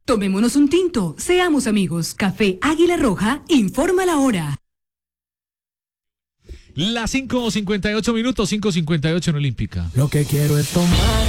Tomémonos un tinto, seamos amigos. Café Águila Roja, informa la hora. Las 5:58 minutos, 5:58 en Olímpica. Lo que quiero es tomar.